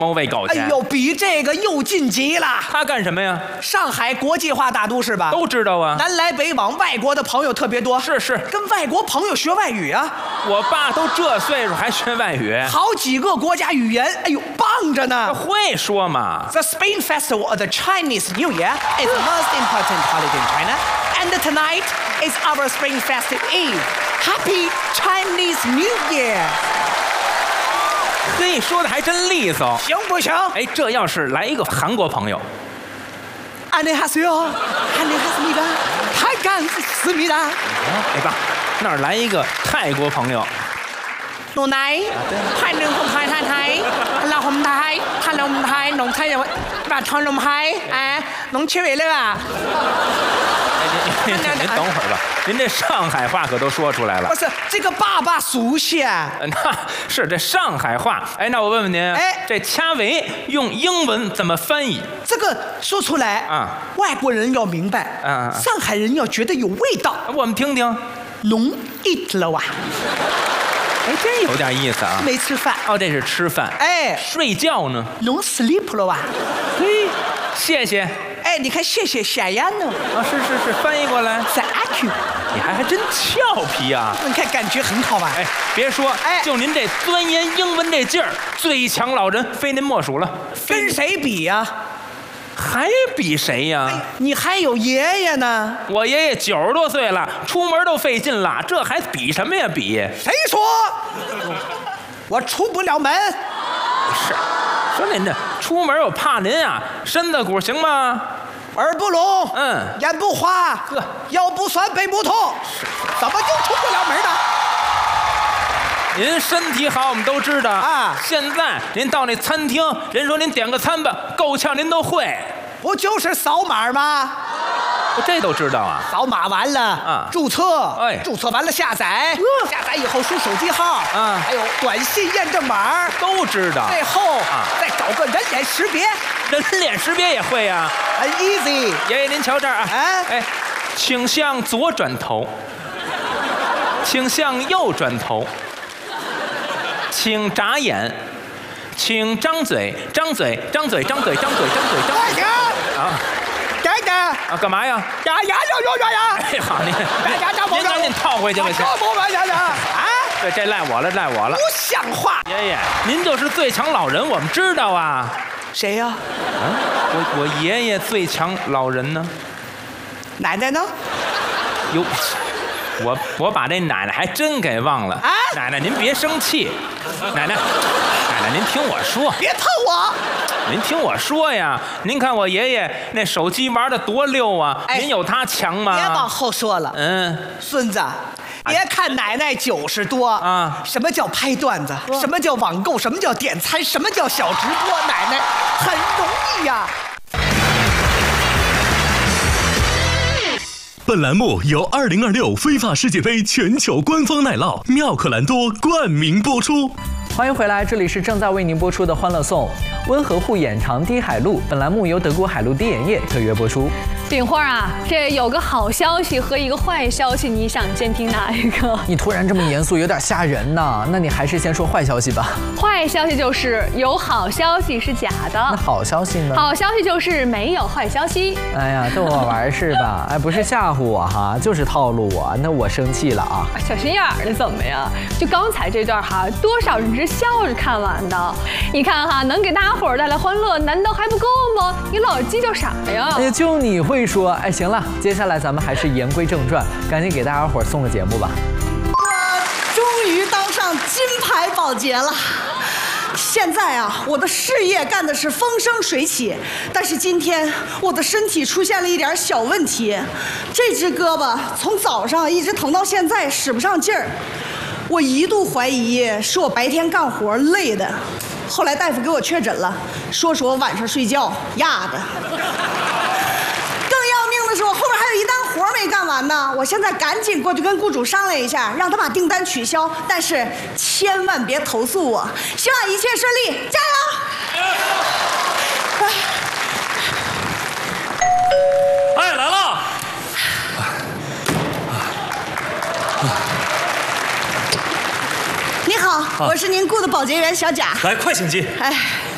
猫喂狗去。 哎呦，比这个又晋级了。 他干什么呀？ 上海国际化大都市吧？ 都知道啊。 南来北往，外国的朋友特别多。 是， 跟外国朋友学外语啊。 我爸都这岁数还学外语， 好几个国家语言，哎呦，棒着呢。 会说嘛 The Spring Festival of the Chinese New Year is the most important holiday in China, and tonight is our Spring Festival Eve. Happy Chinese New Year! 嘿，说的还真利索， 行不行？ 哎，这要是来一个韩国朋友， 안녕하세요. 안녕하십니까. 반갑습니다. 哎爸，那儿来一个泰国朋友， หนูไหนไทยหนึ่งคนไทยไทยไทยเราคนไทยไทยเราคนไทยหนงไทยอย่างแบบทอนลมไทยหนงชื่อเลย啊。 您等会儿吧，您这上海话可都说出来了。 不是这个爸爸熟悉啊。 那是这上海话。哎，那我问问您， 哎， 这掐围用英文怎么翻译？ 这个说出来啊， 外国人要明白，上海人要觉得有味道。 我们听听。 侬 eat 了哇？ 哎，真有点意思啊。 没吃饭。 哦，这是吃饭。 哎， 睡觉呢？ 侬 sleep 了哇？ 嘿，谢谢。 哎，你看谢谢小丫呢？ 啊，是，翻译过来。 Thank you。 你还真俏皮啊！ 你看感觉很好吧？ 哎，别说， 哎， 就您这钻研英文这劲儿，最强老人非您莫属了。 跟谁比呀？ 还比谁呀？ 你还有爷爷呢。 我爷爷90多岁了，出门都费劲了，这还比什么呀？比？ 谁说？我出不了门。 是，说您这出门我怕您啊，身子骨行吗？ 耳不聋，眼不花，腰不酸，背不痛，怎么就出不了门呢？ 您身体好，我们都知道啊。现在您到那餐厅，人说您点个餐吧，够呛您都会。 不就是扫码吗？ 我这都知道啊。 扫码完了啊，注册，注册完了下载，下载以后输手机号，还有短信验证码都知道。 最后再搞个人脸识别， 人脸识别也会呀， 很 easy。 爷爷您瞧这儿啊，哎，请向左转头，请向右转头，请眨眼，请张嘴，张嘴，张嘴，张嘴，张嘴，张嘴，张嘴。啊！啊，干嘛呀？ 呀！ 哎，好，您赶紧套回去吧，行。 啊！ 对，这赖我了，赖我了。 不像话！ 爷爷，您就是最强老人，我们知道啊。 谁呀？ 我爷爷最强老人呢。 奶奶呢？ 哟，我把这奶奶还真给忘了。啊！奶奶您别生气，奶奶您听我说。 别碰我！ 您听我说呀，您看我爷爷那手机玩的多溜啊，您有他强吗？ 别往后说了，孙子，别看奶奶90多啊，什么叫拍段子？什么叫网购？什么叫点餐？什么叫小直播？奶奶很容易呀。 本栏目由2026非法世界杯全球官方奶酪妙可蓝多冠名播出。 欢迎回来，这里是正在为您播出的《欢乐颂》。温和护眼长堤海路，本栏目由德国海路滴眼液特约播出。 饼花啊，这有个好消息和一个坏消息，你想先听哪一个？ 你突然这么严肃，有点吓人呐。那你还是先说坏消息吧。 坏消息就是有好消息是假的。 那好消息呢？ 好消息就是没有坏消息。 哎呀，逗我玩是吧？哎，不是吓唬我哈，就是套路我。那我生气了啊！ 小心眼儿的怎么呀？就刚才这段哈，多少人是笑着看完的。你看哈，能给大家伙儿带来欢乐，难道还不够吗？你老计较啥呀？ 哎呀，就你会说。哎，行了，接下来咱们还是言归正传，赶紧给大家伙送个节目吧。 我终于当上金牌保洁了。现在啊，我的事业干的是风生水起，但是今天我的身体出现了一点小问题，这只胳膊从早上一直疼到现在，使不上劲儿。我一度怀疑是我白天干活累的，后来大夫给我确诊了，说我晚上睡觉压的。是我后边还有一单活没干完呢，我现在赶紧过去跟雇主商量一下，让他把订单取消，但是千万别投诉我，希望一切顺利，加油！ 哎，来了！ 你好，我是您雇的保洁员小贾。 来，快请进。 哎，